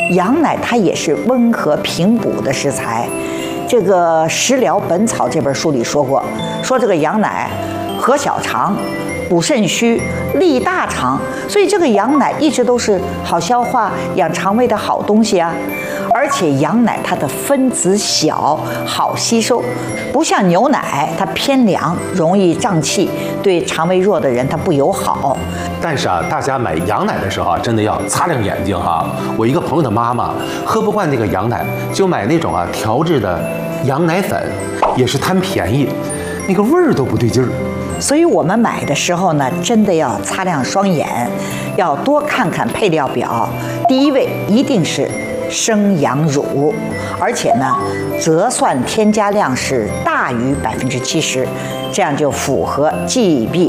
羊奶它也是温和平补的食材。这个《食疗本草》这本书里说过，说这个羊奶和小肠、补肾虚、利大肠，所以这个羊奶一直都是好消化、养肠胃的好东西啊。而且羊奶它的分子小，好吸收，不像牛奶，它偏凉，容易胀气，对肠胃弱的人它不友好。 但是啊，大家买羊奶的时候啊，真的要擦亮眼睛哈。我一个朋友的妈妈喝不惯那个羊奶，就买那种啊调制的羊奶粉，也是贪便宜，那个味儿都不对劲儿。 所以我们买的时候呢，真的要擦亮双眼，要多看看配料表。第一位一定是生羊乳，而且呢，折算添加量是大于70%，这样就符合 GB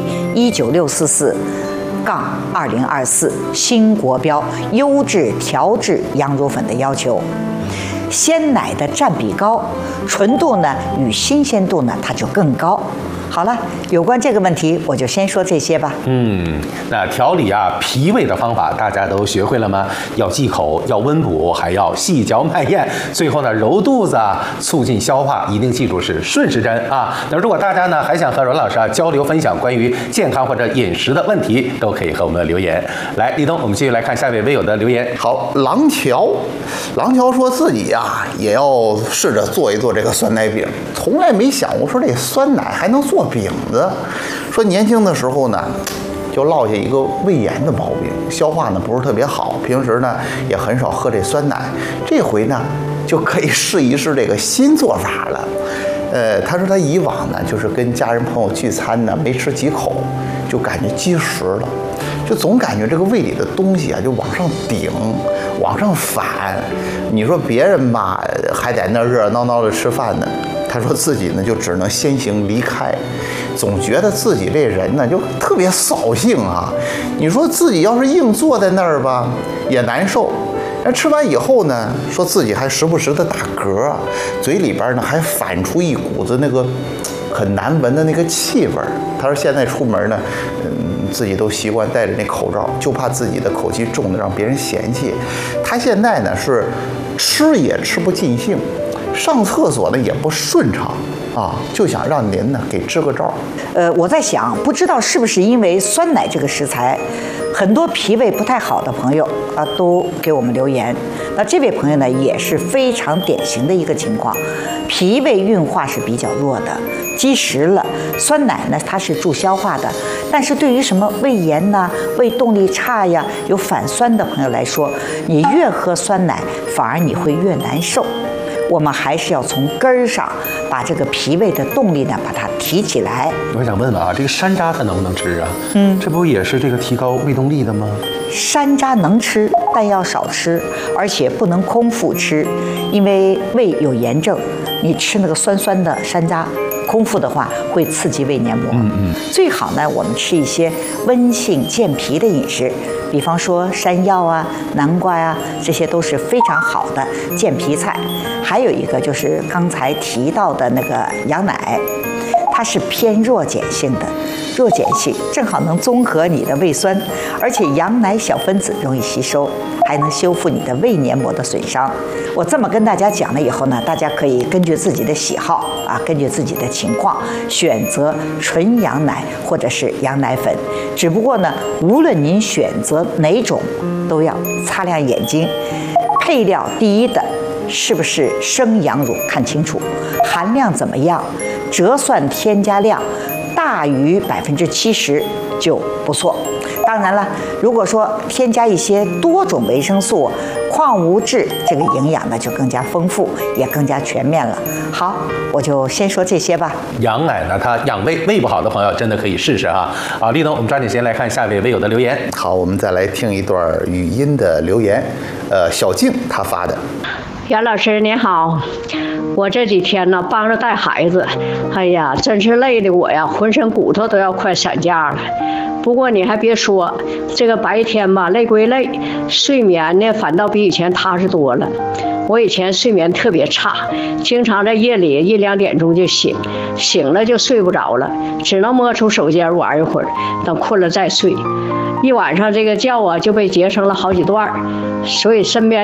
19644-2024新国标优质调制羊乳粉的要求。鲜奶的占比高，纯度呢与新鲜度呢它就更高。好了，有关这个问题，我就先说这些吧。 那调理啊脾胃的方法大家都学会了吗？要忌口，要温补，还要细嚼慢咽，最后呢揉肚子啊，促进消化，一定记住是顺时针啊。那如果大家呢还想和阮老师啊交流分享关于健康或者饮食的问题，都可以和我们留言。来，立冬，我们继续来看下位微友的留言。 好，廊桥说自己呀也要试着做一做这个酸奶饼，从来没想过说这酸奶还能做饼子。说年轻的时候呢，就落下一个胃炎的毛病，消化呢不是特别好，平时呢也很少喝这酸奶。这回呢就可以试一试这个新做法了。他说他以往呢就是跟家人朋友聚餐呢，没吃几口就感觉积食了，就总感觉这个胃里的东西啊就往上顶，往上反。你说别人吧还在那热热闹闹的吃饭呢，他说自己呢就只能先行离开，总觉得自己这人呢就特别扫兴啊。你说自己要是硬坐在那儿吧也难受，那吃完以后呢，说自己还时不时的打嗝，嘴里边呢还反出一股子那个很难闻的那个气味。他说现在出门呢，自己都习惯戴着那口罩，就怕自己的口气重的让别人嫌弃。他现在呢是吃也吃不尽兴，上厕所呢也不顺畅啊，就想让您呢给支个招。 我在想，不知道是不是因为酸奶这个食材，很多脾胃不太好的朋友啊都给我们留言。那这位朋友呢也是非常典型的一个情况，脾胃运化是比较弱的，积食了。酸奶呢它是助消化的，但是对于什么胃炎呐、胃动力差呀、有反酸的朋友来说，你越喝酸奶，反而你会越难受。我们还是要从根儿上把这个脾胃的动力呢，把它提起来。 我想问问啊，这个山楂它能不能吃啊？这不也是这个提高胃动力的吗？ 山楂能吃，但要少吃，而且不能空腹吃，因为胃有炎症，你吃那个酸酸的山楂，空腹的话会刺激胃黏膜。最好呢，我们吃一些温性健脾的饮食，比方说山药啊、南瓜啊，这些都是非常好的健脾菜。还有一个就是刚才提到的那个羊奶，它是偏弱碱性的，弱碱性正好能综合你的胃酸，而且羊奶小分子容易吸收，还能修复你的胃黏膜的损伤。我这么跟大家讲了以后呢，大家可以根据自己的喜好啊，根据自己的情况选择纯羊奶或者是羊奶粉。只不过呢，无论您选择哪种，都要擦亮眼睛。配料第一的是不是生羊乳，看清楚含量怎么样，折算添加量大于70%就不错。当然了，如果说添加一些多种维生素、矿物质，这个营养呢就更加丰富，也更加全面了。好，我就先说这些吧。 羊奶呢，它养胃，胃不好的朋友真的可以试试哈。啊，立冬，我们抓紧时间来看下位微友的留言。 好，我们再来听一段语音的留言，小静她发的。 袁老师您好，我这几天呢帮着带孩子，哎呀，真是累的我呀，浑身骨头都要快散架了。不过你还别说，这个白天吧累归累，睡眠呢反倒比以前踏实多了。我以前睡眠特别差，经常在夜里1、2点钟就醒，醒了就睡不着了，只能摸出手间玩一会儿，等困了再睡。一晚上这个觉啊就被截成了好几段，所以身边